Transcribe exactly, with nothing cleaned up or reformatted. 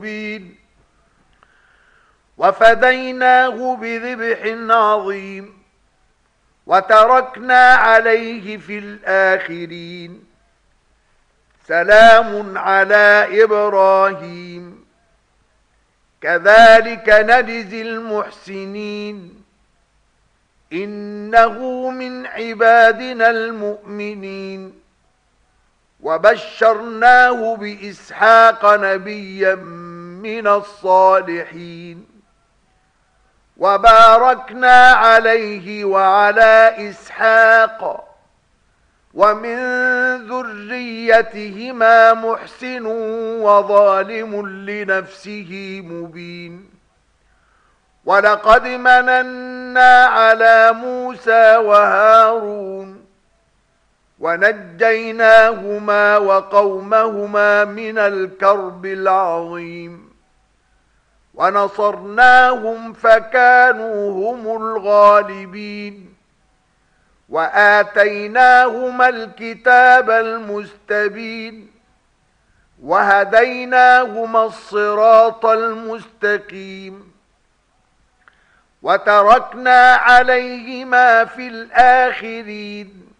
مبين وفديناه بذبح عظيم وتركنا عليه في الآخرين سلام على إبراهيم كذلك نجزي المحسنين إنه من عبادنا المؤمنين وبشرناه بإسحاق نبيا من الصالحين وباركنا عليه وعلى إسحاق ومن ذريتهما محسن وظالم لنفسه مبين ولقد مننا على موسى وهارون ونجيناهما وقومهما من الكرب العظيم ونصرناهم فكانوا هم الغالبين وآتيناهما الكتاب المستبين وهديناهما الصراط المستقيم وتركنا عليهما في الآخرين